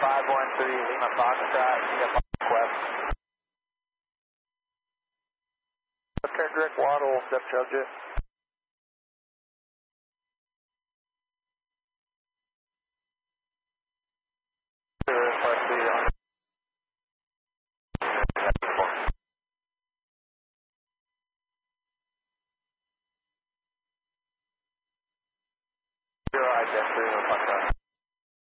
513 Lima Foxtrot, Lima Fox West. Kendrick Waddle, depth subject. Zero identity, Lima Foxtrot.